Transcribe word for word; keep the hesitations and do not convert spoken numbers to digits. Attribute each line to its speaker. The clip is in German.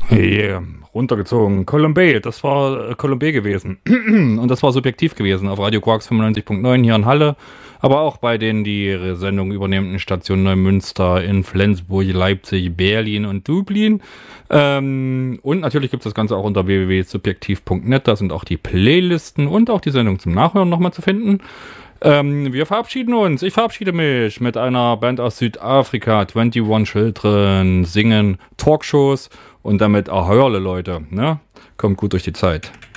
Speaker 1: Yeah, runtergezogen. Columbay, das war äh, Columbay gewesen. Und das war subjektiv gewesen auf Radio Quarks fünfundneunzig Punkt neun hier in Halle, aber auch bei den die ihre Sendung übernehmenden Stationen Neumünster, in Flensburg, Leipzig, Berlin und Dublin. Ähm, und natürlich gibt es das Ganze auch unter w w w punkt subjektiv punkt net. Da sind auch die Playlisten und auch die Sendung zum Nachhören nochmal zu finden. Ähm, wir verabschieden uns. Ich verabschiede mich mit einer Band aus Südafrika, einundzwanzig Children, singen Talkshows und damit Ahörle, Leute. Ne? Kommt gut durch die Zeit.